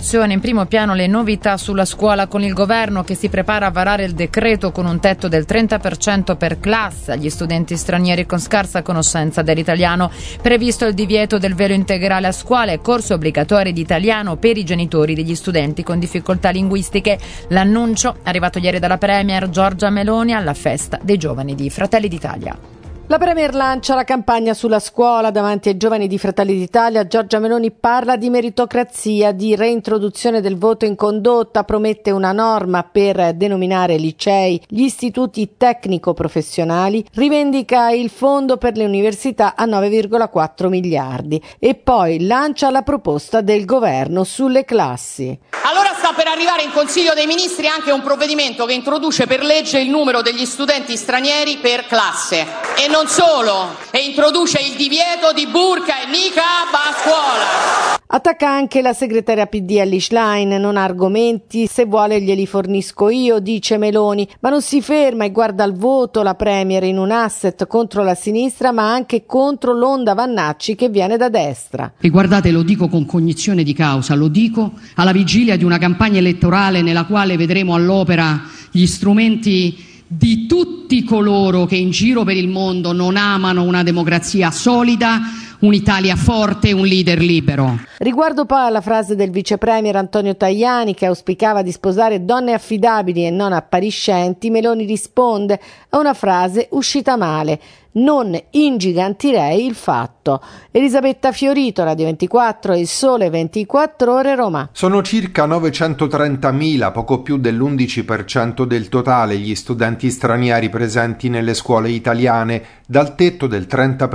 istruzione. In primo piano le novità sulla scuola, con il governo che si prepara a varare il decreto con un tetto del 30% per classe agli studenti stranieri con scarsa conoscenza dell'italiano. Previsto il divieto del velo integrale a scuola e corsi obbligatori di italiano per i genitori degli studenti con difficoltà linguistiche. L'annuncio arrivato ieri dalla Premier Giorgia Meloni alla festa dei giovani di Fratelli d'Italia. La Premier lancia la campagna sulla scuola. Davanti ai giovani di Fratelli d'Italia, Giorgia Meloni parla di meritocrazia, di reintroduzione del voto in condotta, promette una norma per denominare licei gli istituti tecnico-professionali, rivendica il fondo per le università a 9,4 miliardi e poi lancia la proposta del governo sulle classi. Allora sta per arrivare in Consiglio dei Ministri anche un provvedimento che introduce per legge il numero degli studenti stranieri per classe. E non solo, e introduce il divieto di burqa e niqab a scuola. Attacca anche la segretaria PD Elly Schlein, non ha argomenti, se vuole glieli fornisco io, dice Meloni, ma non si ferma e guarda al voto la Premier in un asset contro la sinistra ma anche contro l'onda Vannacci che viene da destra. E guardate, lo dico con cognizione di causa, lo dico alla vigilia di una campagna elettorale nella quale vedremo all'opera gli strumenti di tutti coloro che in giro per il mondo non amano una democrazia solida, un'Italia forte, un leader libero. Riguardo poi alla frase del vice premier Antonio Tajani che auspicava di sposare donne affidabili e non appariscenti, Meloni risponde a una frase uscita male: non ingigantirei il fatto. Elisabetta Fiorito, Radio 24 e Il Sole 24 Ore, Roma. Sono circa 930.000, poco più dell'11% del totale, gli studenti stranieri presenti nelle scuole italiane. Dal tetto del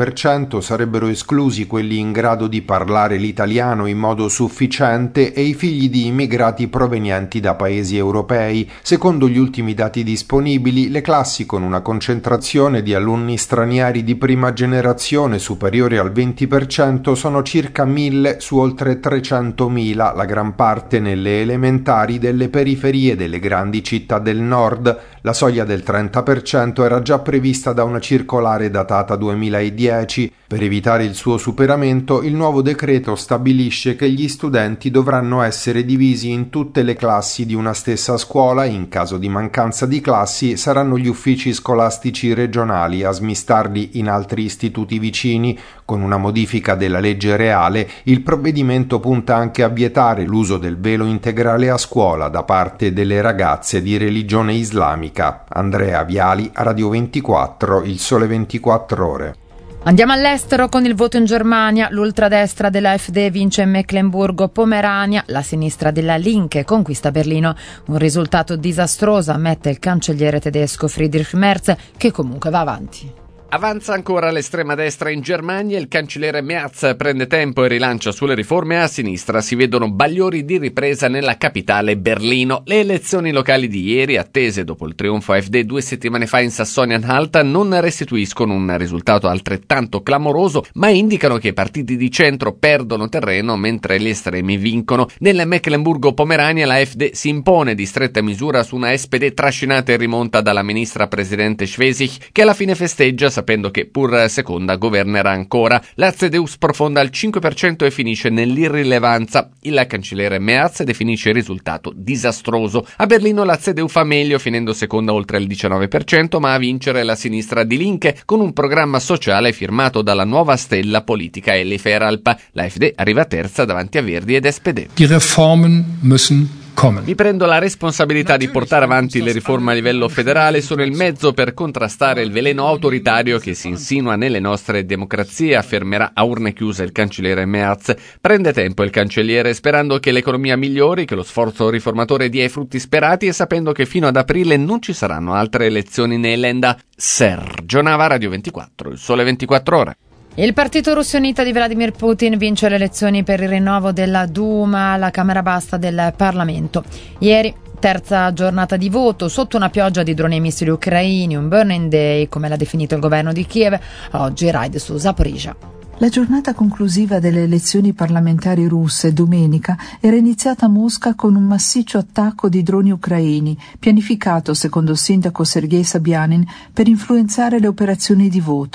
30% sarebbero esclusi quelli in grado di parlare l'italiano in modo sufficiente e i figli di immigrati provenienti da paesi europei. Secondo gli ultimi dati disponibili, le classi con una concentrazione di alunni stranieri di prima generazione superiore al 20% sono circa 1.000 su oltre 300.000, la gran parte nelle elementari delle periferie delle grandi città del nord. La soglia del 30% era già prevista da una circolare datata 2010. Per evitare il suo superamento, il nuovo decreto stabilisce che gli studenti dovranno essere divisi in tutte le classi di una stessa scuola. In caso di mancanza di classi, saranno gli uffici scolastici regionali a smistarli in altri istituti vicini. Con una modifica della legge reale, il provvedimento punta anche a vietare l'uso del velo integrale a scuola da parte delle ragazze di religione islamica. Andrea Viali, Radio 24, Il Sole 24 Ore. Andiamo all'estero con il voto in Germania. L'ultradestra dell'AfD vince in Mecklenburgo-Pomerania, la sinistra della Linke conquista Berlino. Un risultato disastroso, ammette il cancelliere tedesco Friedrich Merz, che comunque va avanti. Avanza ancora l'estrema destra in Germania, il cancelliere Merz prende tempo e rilancia sulle riforme. A sinistra si vedono bagliori di ripresa nella capitale Berlino. Le elezioni locali di ieri, attese dopo il trionfo AfD 2 settimane fa in Sassonia-Anhalt, non restituiscono un risultato altrettanto clamoroso, ma indicano che i partiti di centro perdono terreno mentre gli estremi vincono. Nel Mecklenburgo-Pomerania la AfD si impone di stretta misura su una SPD trascinata in rimonta dalla ministra presidente Schwesig, che alla fine festeggia sapendo che pur seconda governerà ancora. La CDU sprofonda al 5% e finisce nell'irrilevanza. Il cancelliere Merz definisce il risultato disastroso. A Berlino la CDU fa meglio, finendo seconda oltre il 19%, ma a vincere la sinistra di Linke con un programma sociale firmato dalla nuova stella politica Elli Feralp. La AfD arriva terza davanti a Verdi ed SPD. Die Reformen müssen kommen. Mi prendo la responsabilità di portare avanti le riforme a livello federale, sono il mezzo per contrastare il veleno autoritario che si insinua nelle nostre democrazie, affermerà a urne chiuse il cancelliere Merz. Prende tempo il cancelliere sperando che l'economia migliori, che lo sforzo riformatore dia i frutti sperati e sapendo che fino ad aprile non ci saranno altre elezioni nei Länder. Sergio Nava, Radio 24, Il Sole 24 Ore. Il partito russo-unita di Vladimir Putin vince le elezioni per il rinnovo della Duma, la Camera Bassa del Parlamento. Ieri, terza giornata di voto, sotto una pioggia di droni e missili ucraini, un burning day, come l'ha definito il governo di Kiev. Oggi raid su Zaporizhzhia. La giornata conclusiva delle elezioni parlamentari russe, domenica, era iniziata a Mosca con un massiccio attacco di droni ucraini, pianificato, secondo il sindaco Sergei Sabianin, per influenzare le operazioni di voto.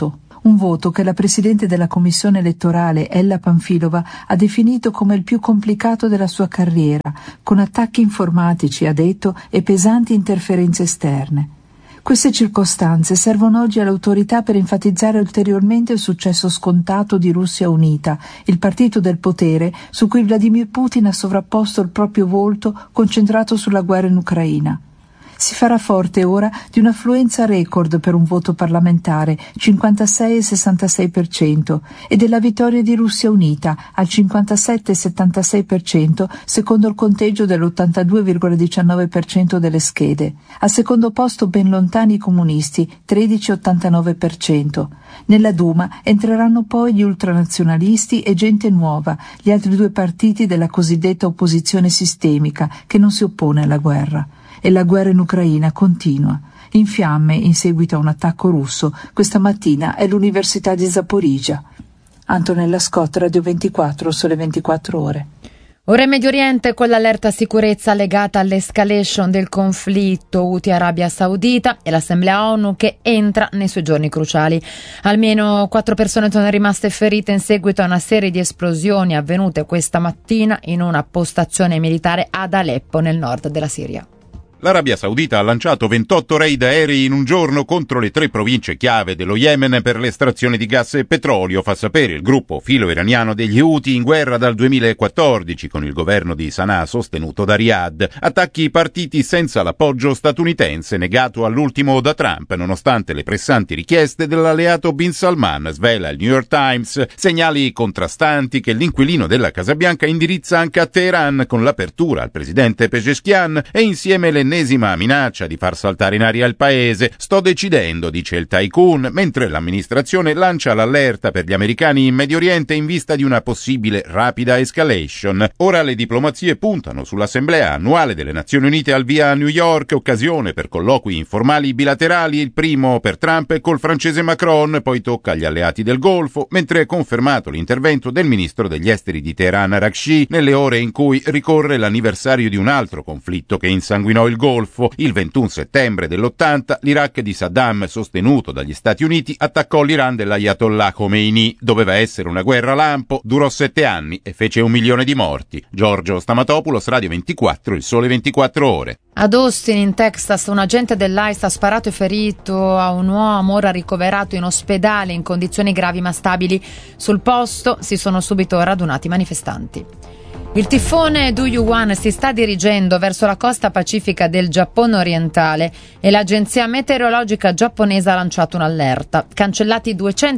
un voto che la Presidente della Commissione elettorale, Ella Panfilova, ha definito come il più complicato della sua carriera, con attacchi informatici, ha detto, e pesanti interferenze esterne. Queste circostanze servono oggi all'autorità per enfatizzare ulteriormente il successo scontato di Russia Unita, il partito del potere su cui Vladimir Putin ha sovrapposto il proprio volto concentrato sulla guerra in Ucraina. Si farà forte ora di un'affluenza record per un voto parlamentare, 56,66%, e della vittoria di Russia Unita, al 57,76%, secondo il conteggio dell'82,19% delle schede. Al secondo posto ben lontani i comunisti, 13,89%. Nella Duma entreranno poi gli ultranazionalisti e Gente Nuova, gli altri due partiti della cosiddetta opposizione sistemica, che non si oppone alla guerra. E la guerra in Ucraina continua, in fiamme in seguito a un attacco russo. Questa mattina è l'Università di Zaporizhzhia. Antonella Scott, Radio 24, Sole 24 Ore. Ora in Medio Oriente, con l'allerta sicurezza legata all'escalation del conflitto Houthi-Arabia Saudita e l'Assemblea ONU che entra nei suoi giorni cruciali. Almeno 4 persone sono rimaste ferite in seguito a una serie di esplosioni avvenute questa mattina in una postazione militare ad Aleppo, nel nord della Siria. L'Arabia Saudita ha lanciato 28 raid aerei in un giorno contro le 3 province chiave dello Yemen per l'estrazione di gas e petrolio, fa sapere il gruppo filo-iraniano degli Houthi, in guerra dal 2014 con il governo di Sana'a sostenuto da Riyadh. Attacchi partiti senza l'appoggio statunitense negato all'ultimo da Trump, nonostante le pressanti richieste dell'alleato Bin Salman, svela il New York Times. Segnali contrastanti che l'inquilino della Casa Bianca indirizza anche a Teheran, con l'apertura al presidente Pezeshkian e insieme l'ennesima minaccia di far saltare in aria il paese. Sto decidendo, dice il tycoon, mentre l'amministrazione lancia l'allerta per gli americani in Medio Oriente in vista di una possibile rapida escalation. Ora le diplomazie puntano sull'assemblea annuale delle Nazioni Unite al via a New York, occasione per colloqui informali bilaterali, il primo per Trump col francese Macron, poi tocca agli alleati del Golfo, mentre è confermato l'intervento del ministro degli esteri di Teheran Araghchi nelle ore in cui ricorre l'anniversario di un altro conflitto che insanguinò il Golfo. Il 21 settembre dell'80 l'Iraq di Saddam, sostenuto dagli Stati Uniti, attaccò l'Iran dell'Ayatollah Khomeini. Doveva essere una guerra lampo, durò 7 anni e fece 1 milione di morti. Giorgio Stamatopoulos, Radio 24, Il Sole 24 Ore. Ad Austin, in Texas, un agente dell'ICE ha sparato e ferito a un uomo ora ricoverato in ospedale in condizioni gravi ma stabili. Sul posto si sono subito radunati manifestanti. Il tifone Duyuan si sta dirigendo verso la costa pacifica del Giappone orientale e l'agenzia meteorologica giapponese ha lanciato un'allerta. Cancellati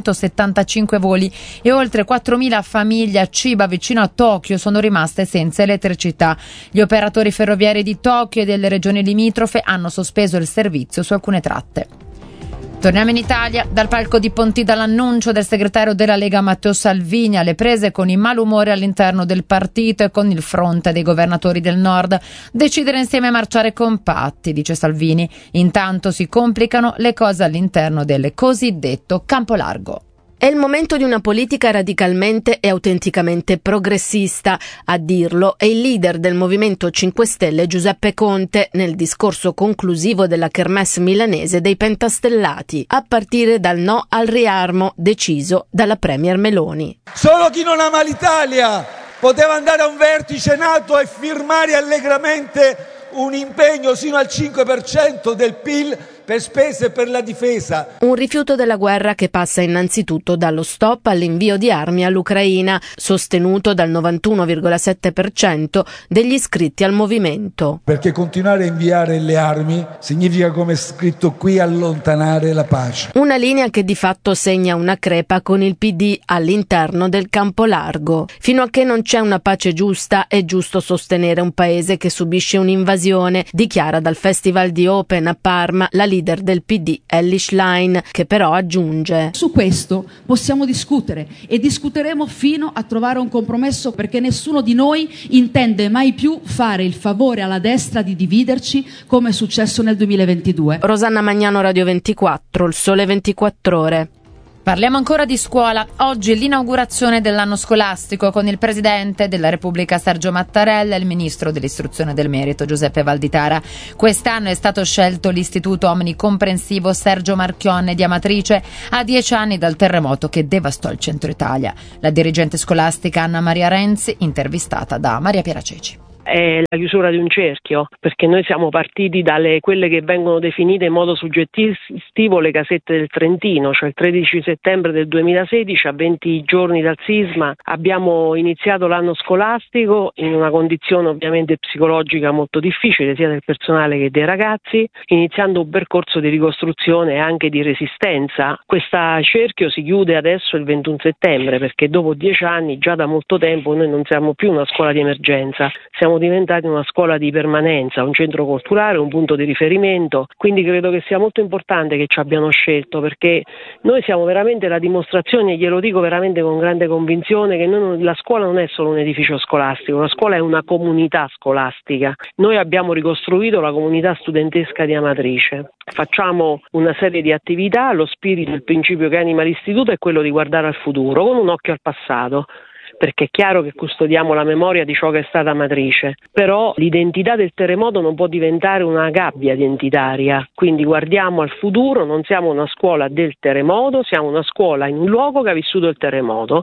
275 voli e oltre 4.000 famiglie a Chiba, vicino a Tokyo, sono rimaste senza elettricità. Gli operatori ferroviari di Tokyo e delle regioni limitrofe hanno sospeso il servizio su alcune tratte. Torniamo in Italia. Dal palco di Pontida l'annuncio del segretario della Lega Matteo Salvini alle prese con i malumori all'interno del partito e con il fronte dei governatori del nord. Decidere insieme e marciare compatti, dice Salvini. Intanto si complicano le cose all'interno del cosiddetto campo largo. È il momento di una politica radicalmente e autenticamente progressista. A dirlo è il leader del Movimento 5 Stelle Giuseppe Conte nel discorso conclusivo della Kermesse milanese dei Pentastellati, a partire dal no al riarmo deciso dalla Premier Meloni. Solo chi non ama l'Italia poteva andare a un vertice NATO e firmare allegramente un impegno sino al 5% del PIL per spese per la difesa. Un rifiuto della guerra che passa innanzitutto dallo stop all'invio di armi all'Ucraina, sostenuto dal 91,7% degli iscritti al movimento. Perché continuare a inviare le armi significa, come è scritto qui, allontanare la pace. Una linea che di fatto segna una crepa con il PD all'interno del campo largo. Fino a che non c'è una pace giusta, è giusto sostenere un paese che subisce un'invasione, dichiara dal Festival di Open a Parma la leader del PD Elly Schlein, che però aggiunge: su questo possiamo discutere e discuteremo fino a trovare un compromesso, perché nessuno di noi intende mai più fare il favore alla destra di dividerci come è successo nel 2022. Rosanna Magnano, Radio 24, Il Sole 24 Ore. Parliamo ancora di scuola. Oggi l'inaugurazione dell'anno scolastico con il Presidente della Repubblica Sergio Mattarella e il Ministro dell'Istruzione e del Merito Giuseppe Valditara. Quest'anno è stato scelto l'Istituto Omnicomprensivo Sergio Marchionne di Amatrice, a 10 anni dal terremoto che devastò il centro Italia. La dirigente scolastica Anna Maria Renzi, intervistata da Maria Piera Ceci. È la chiusura di un cerchio, perché noi siamo partiti dalle quelle che vengono definite in modo suggestivo le casette del Trentino, cioè il 13 settembre del 2016, a 20 giorni dal sisma, abbiamo iniziato l'anno scolastico in una condizione ovviamente psicologica molto difficile, sia del personale che dei ragazzi, iniziando un percorso di ricostruzione e anche di resistenza. Questo cerchio si chiude adesso il 21 settembre, perché dopo 10 anni, già da molto tempo, noi non siamo più una scuola di emergenza, siamo diventati una scuola di permanenza, un centro culturale, un punto di riferimento, quindi credo che sia molto importante che ci abbiano scelto, perché noi siamo veramente la dimostrazione, e glielo dico veramente con grande convinzione, che la scuola non è solo un edificio scolastico, la scuola è una comunità scolastica. Noi abbiamo ricostruito la comunità studentesca di Amatrice, facciamo una serie di attività, lo spirito, il principio che anima l'istituto è quello di guardare al futuro con un occhio al passato, perché è chiaro che custodiamo la memoria di ciò che è stata Amatrice, però l'identità del terremoto non può diventare una gabbia identitaria, quindi guardiamo al futuro, non siamo una scuola del terremoto, siamo una scuola in un luogo che ha vissuto il terremoto.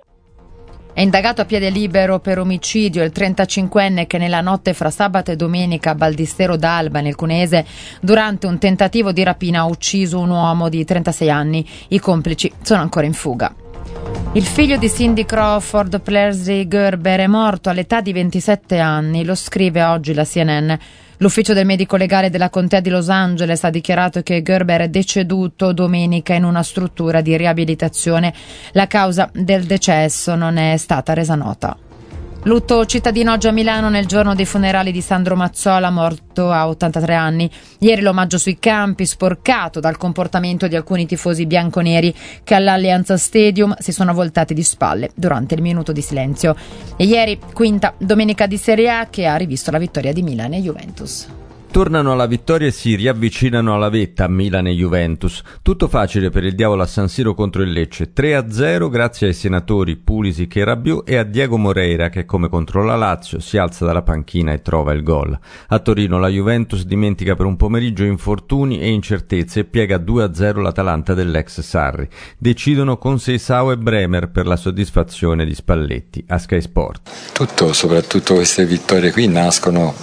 È indagato a piede libero per omicidio il 35enne che nella notte fra sabato e domenica a Baldistero d'Alba, nel Cuneese, durante un tentativo di rapina ha ucciso un uomo di 36 anni. I complici sono ancora in fuga. Il figlio di Cindy Crawford, Plessy Gerber, è morto all'età di 27 anni, lo scrive oggi la CNN. L'ufficio del medico legale della contea di Los Angeles ha dichiarato che Gerber è deceduto domenica in una struttura di riabilitazione. La causa del decesso non è stata resa nota. Lutto cittadino oggi a Milano nel giorno dei funerali di Sandro Mazzola, morto a 83 anni. Ieri l'omaggio sui campi, sporcato dal comportamento di alcuni tifosi bianconeri che all'Allianz Stadium si sono voltati di spalle durante il minuto di silenzio. E ieri, quinta domenica di Serie A, che ha rivisto la vittoria di Milan e Juventus. Tornano alla vittoria e si riavvicinano alla vetta Milan e Juventus. Tutto facile per il Diavolo a San Siro contro il Lecce. 3-0 grazie ai senatori Pulisic e Rabiot e a Diego Moreira che, come contro la Lazio, si alza dalla panchina e trova il gol. A Torino la Juventus dimentica per un pomeriggio infortuni e incertezze e piega 2-0 l'Atalanta dell'ex Sarri. Decidono con Seisao e Bremer per la soddisfazione di Spalletti a Sky Sport. Soprattutto queste vittorie qui nascono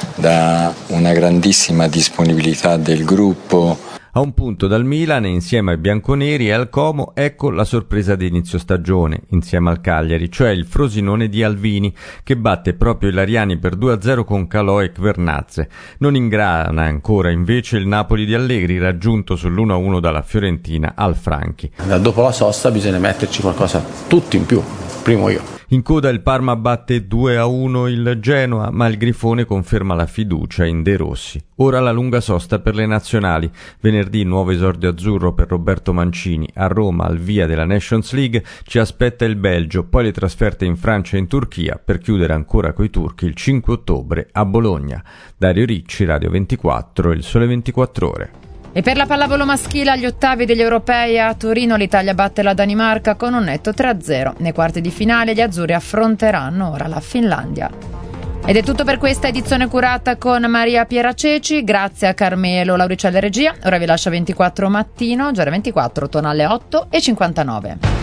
da una grandissima disponibilità del gruppo. A un punto dal Milan, insieme ai bianconeri e al Como, ecco la sorpresa di inizio stagione, insieme al Cagliari, cioè il Frosinone di Alvini, che batte proprio i Lariani per 2-0 con Calò e Kvernazze. Non ingrana ancora invece il Napoli di Allegri, raggiunto sull'1-1 dalla Fiorentina al Franchi. Dopo la sosta bisogna metterci qualcosa tutti in più, primo io. In coda il Parma batte 2-1 il Genoa, ma il Grifone conferma la fiducia in De Rossi. Ora la lunga sosta per le nazionali. Venerdì nuovo esordio azzurro per Roberto Mancini. A Roma, al via della Nations League, ci aspetta il Belgio, poi le trasferte in Francia e in Turchia, per chiudere ancora coi turchi il 5 ottobre a Bologna. Dario Ricci, Radio 24, Il Sole 24 Ore. E per la pallavolo maschile agli ottavi degli europei a Torino l'Italia batte la Danimarca con un netto 3-0. Nei quarti di finale gli azzurri affronteranno ora la Finlandia. Ed è tutto per questa edizione curata con Maria Piera Ceci, grazie a Carmelo Lauricella regia. Ora vi lascio 24 mattino, giorno 24, torna alle 8:59.